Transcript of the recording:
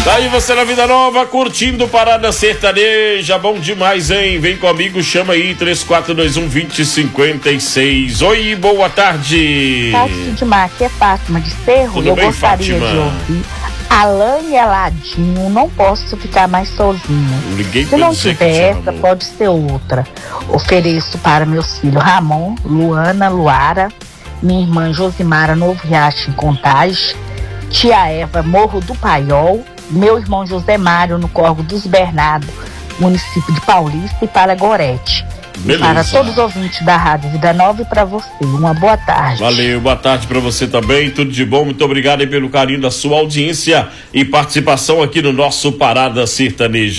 Daí você na Vida Nova, curtindo Parada Sertaneja, bom demais, hein? Vem comigo, chama aí, 3421-2056. Oi, boa tarde. Tarde de mar, aqui é Fátima de Cerro. Tudo eu bem, gostaria Fátima? de ouvir Alan e Aladinho, não posso ficar mais sozinha. Liguei Se pra não dizer que tiver te essa, amo. pode ser outra. Ofereço para meus filhos Ramon, Luana, Luara, minha irmã Josimara, Novo Riacho em Contagem, tia Eva, Morro do Paiol, meu irmão José Mário, no Córrego dos Bernardo, município de Paulista, e para Gorete. Beleza. Para todos os ouvintes da Rádio Vida Nova e para você, uma boa tarde. Valeu, boa tarde pra você também, tudo de bom, muito obrigado aí pelo carinho da sua audiência e participação aqui no nosso Parada Sertaneja.